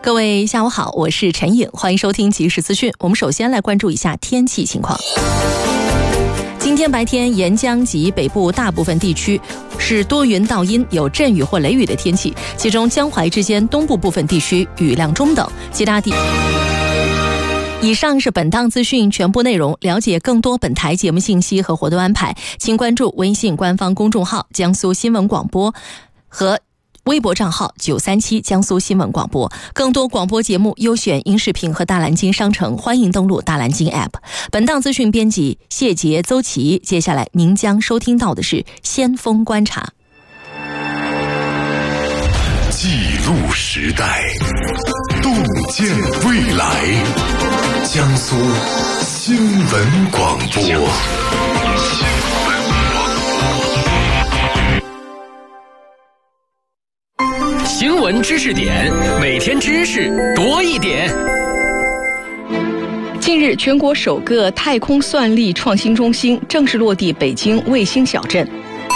各位下午好，我是陈颖，欢迎收听即时资讯。我们首先来关注一下天气情况。今天白天沿江及北部大部分地区是多云到阴，有阵雨或雷雨的天气，其中江淮之间东部部分地区雨量中等，其他地以上是本档资讯全部内容。了解更多本台节目信息和活动安排，请关注微信官方公众号江苏新闻广播和微博账号937江苏新闻广播。更多广播节目优选音视频和大蓝鲸商城，欢迎登录大蓝鲸 App。 本档资讯编辑谢杰、邹琪。接下来您将收听到的是先锋观察。 记录时代，洞见未来，江苏新闻广播。 新闻知识点，每天知识多一点。 近日，全国首个太空算力创新中心正式落地北京卫星小镇。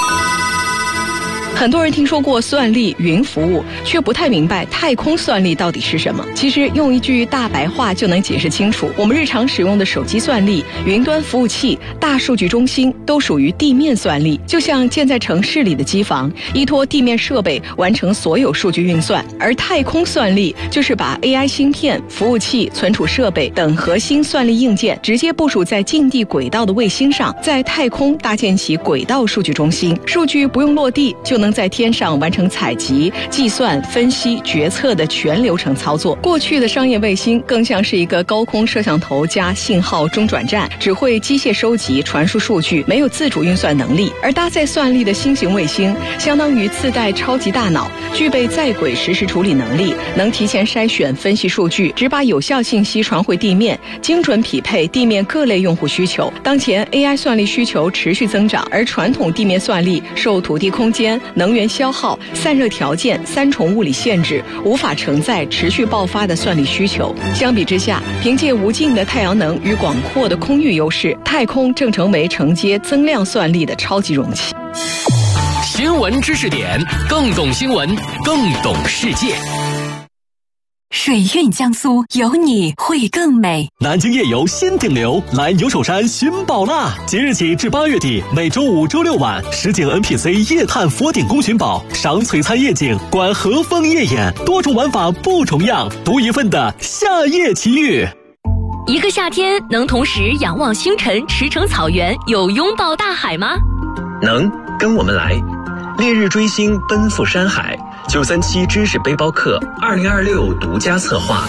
很多人听说过算力、云服务，却不太明白太空算力到底是什么。其实用一句大白话就能解释清楚。我们日常使用的手机算力、云端服务器、大数据中心都属于地面算力，就像建在城市里的机房，依托地面设备完成所有数据运算。而太空算力就是把 AI 芯片、服务器、存储设备等核心算力硬件直接部署在近地轨道的卫星上，在太空搭建起轨道数据中心，数据不用落地就能在天上完成采集、计算、分析、决策的全流程操作。过去的商业卫星更像是一个高空摄像头加信号中转站，只会机械收集、传输数据，没有自主运算能力。而搭载算力的新型卫星，相当于自带超级大脑，具备在轨实时处理能力，能提前筛选、分析数据，只把有效信息传回地面，精准匹配地面各类用户需求。当前 AI 算力需求持续增长，而传统地面算力受土地空间、能源消耗、散热条件三重物理限制，无法承载持续爆发的算力需求。相比之下，凭借无尽的太阳能与广阔的空域优势，太空正成为承接增量算力的超级容器。 新闻知识点，更懂新闻，更懂世界。 水韵江苏，有你会更美。 南京夜游新顶流，来牛首山寻宝啦！即日起至8月底，每周5、周6晚，实景 NPC 夜探佛顶宫寻宝，赏璀璨夜景，观和风夜演，多种玩法不重样，独一份的夏夜奇遇。 一个夏天能同时仰望星辰、驰骋草原，有拥抱大海吗？ 能，跟我们来。烈日追星，奔赴山海。937知识背包客2026独家策划，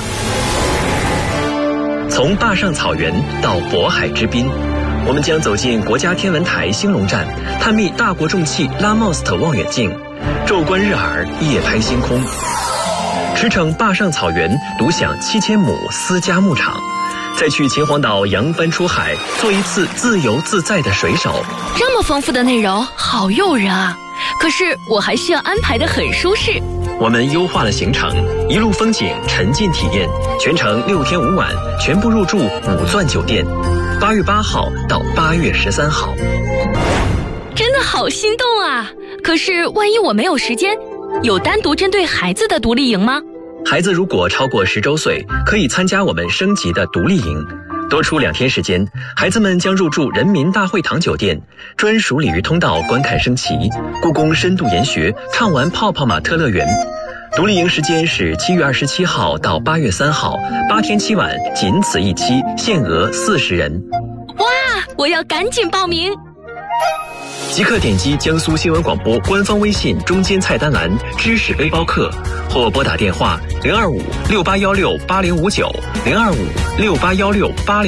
从坝上草原到渤海之滨，我们将走进国家天文台兴隆站，探秘大国重器拉莫斯特望远镜，昼观日珥，夜拍星空，驰骋坝上草原，独享7000亩私家牧场，再去秦皇岛扬帆出海，做一次自由自在的水手。 这么丰富的内容，好诱人啊！可是我还需要安排得很舒适。 我们优化了行程，一路风景，沉浸体验，全程6天5晚，全部入住5钻酒店，8月8号到8月13号。 真的好心动啊！可是万一我没有时间，有单独针对孩子的独立营吗？ 孩子如果超过10周岁，可以参加我们升级的独立营。多出2天时间，孩子们将入住人民大会堂酒店，专属鲤鱼通道观看升旗，故宫深度研学，畅玩泡泡玛特乐园。独立营时间是7月27号到8月3号，8天7晚，仅此一期，限额40人。 哇，我要赶紧报名！ 即刻点击江苏新闻广播官方微信中间菜单栏知识背包客，或拨打电话02568168059 025681680。